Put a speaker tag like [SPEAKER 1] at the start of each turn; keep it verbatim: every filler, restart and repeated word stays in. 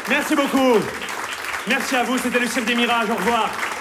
[SPEAKER 1] Merci beaucoup. Merci à vous, c'était le Cirque des Mirages, au revoir.